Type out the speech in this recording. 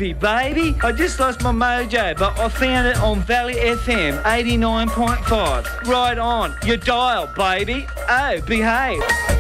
happy, baby. I just lost my mojo, but I found it on Valley FM 89.5. Right on. Your dial, baby. Oh, behave.